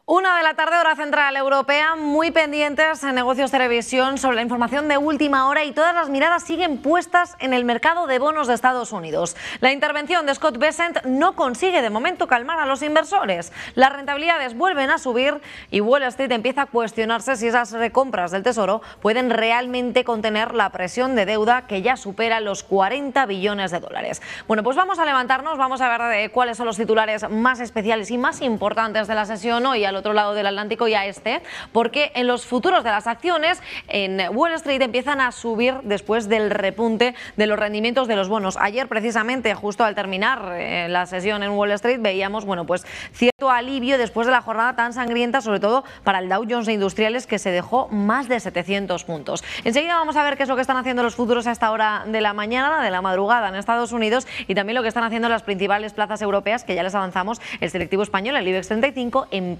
1 de la tarde, hora central europea, muy pendientes en Negocios Televisión sobre la información de última hora y todas las miradas siguen puestas en el mercado de bonos de Estados Unidos. La intervención de Scott Bessent no consigue de momento calmar a los inversores. Las rentabilidades vuelven a subir y Wall Street empieza a cuestionarse si esas recompras del Tesoro pueden realmente contener la presión de deuda que ya supera los 40 billones de dólares. Bueno, pues vamos a levantarnos, vamos a ver cuáles son los titulares más especiales y más importantes de la sesión hoy al otro lado del Atlántico y a este, porque en los futuros de las acciones en Wall Street empiezan a subir después del repunte de los rendimientos de los bonos. Ayer precisamente, justo al terminar la sesión en Wall Street, veíamos pues cierto alivio después de la jornada tan sangrienta, sobre todo para el Dow Jones de Industriales, que se dejó más de 700 puntos. Enseguida vamos a ver qué es lo que están haciendo los futuros a esta hora de la mañana, de la madrugada en Estados Unidos, y también lo que están haciendo las principales plazas europeas, que ya les avanzamos, el selectivo español, el IBEX 35, en